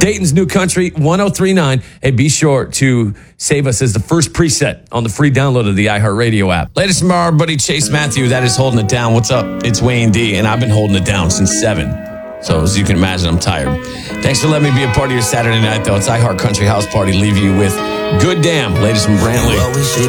Dayton's New Country 1039. Hey, be sure to save us as the first preset on the free download of the iHeartRadio app. Latest from our buddy Chase Matthew, that is Holding It Down. What's up? It's Wayne D, and I've been holding it down since 7. So as you can imagine, I'm tired. Thanks for letting me be a part of your Saturday night, though. It's iHeart Country House Party. Leave you with Good Damn, latest from Brantley.